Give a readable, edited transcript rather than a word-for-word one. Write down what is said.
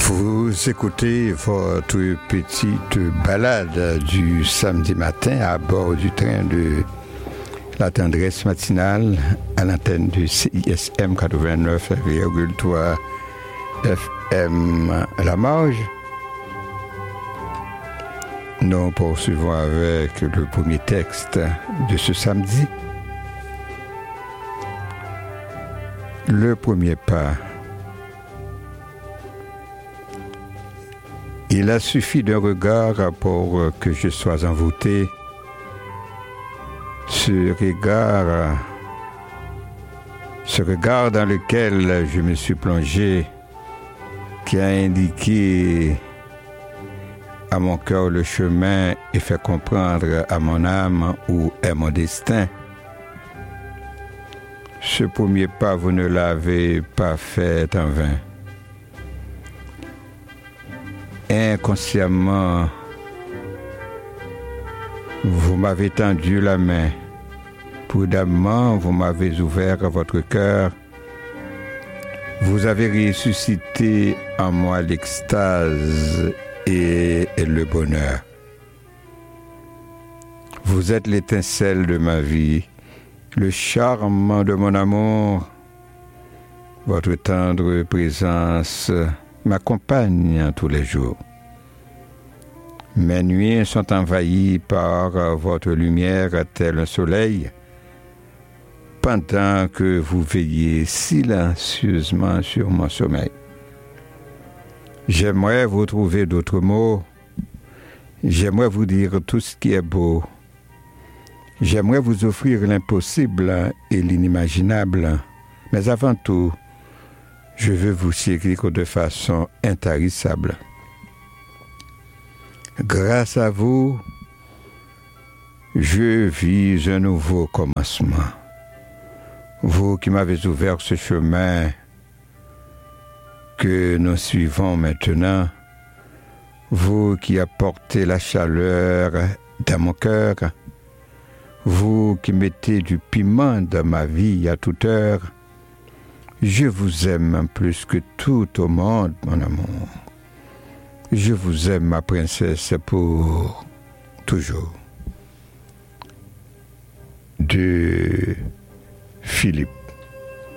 Vous écoutez votre petite balade du samedi matin à bord du train de la tendresse matinale à l'antenne du CISM 89,3 FM La Marge. Nous poursuivons avec le premier texte de ce samedi. Le premier pas. Il a suffi d'un regard pour que je sois envoûté. Ce regard dans lequel je me suis plongé, qui a indiqué à mon cœur le chemin et fait comprendre à mon âme où est mon destin. Ce premier pas, vous ne l'avez pas fait en vain. Inconsciemment, vous m'avez tendu la main. Prudemment, vous m'avez ouvert votre cœur. Vous avez ressuscité en moi l'extase et le bonheur. Vous êtes l'étincelle de ma vie, le charme de mon amour. Votre tendre présence m'accompagne tous les jours. Mes nuits sont envahies par votre lumière tel un soleil, pendant que vous veillez silencieusement sur mon sommeil. J'aimerais vous trouver d'autres mots. J'aimerais vous dire tout ce qui est beau. J'aimerais vous offrir l'impossible et l'inimaginable. Mais avant tout, je veux vous chérir de façon intarissable. Grâce à vous, je vis un nouveau commencement. Vous qui m'avez ouvert ce chemin que nous suivons maintenant, vous qui apportez la chaleur dans mon cœur, vous qui mettez du piment dans ma vie à toute heure, je vous aime plus que tout au monde, mon amour. Je vous aime, ma princesse, pour toujours. De Philippe.